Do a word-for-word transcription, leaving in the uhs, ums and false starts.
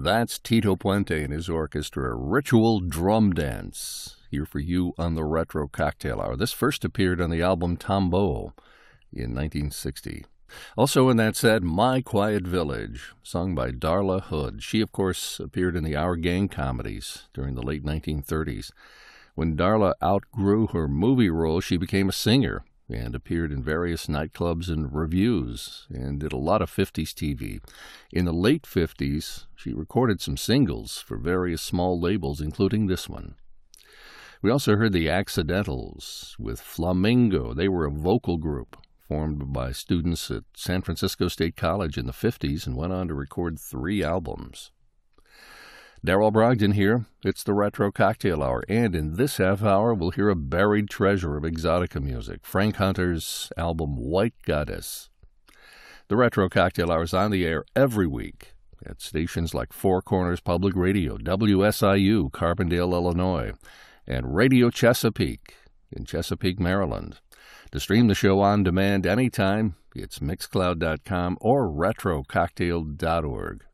That's Tito Puente and his orchestra, Ritual Drum Dance, here for you on the Retro Cocktail Hour. This first appeared on the album Tombeau in nineteen sixty. Also in that set, My Quiet Village, sung by Darla Hood. She, of course, appeared in the Our Gang comedies during the late nineteen thirties. When Darla outgrew her movie role, she became a singer and appeared in various nightclubs and revues and did a lot of fifties T V. In the late fifties, she recorded some singles for various small labels, including this one. We also heard the Accidentals with Flamingo. They were a vocal group formed by students at San Francisco State College in the fifties and went on to record three albums. Darrell Brogdon here. It's the Retro Cocktail Hour, and in this half hour we'll hear a buried treasure of exotica music, Frank Hunter's album White Goddess. The Retro Cocktail Hour is on the air every week at stations like Four Corners Public Radio, W S I U, Carbondale, Illinois, and Radio Chesapeake in Chesapeake, Maryland. To stream the show on demand anytime, it's mixcloud dot com or retro cocktail dot org.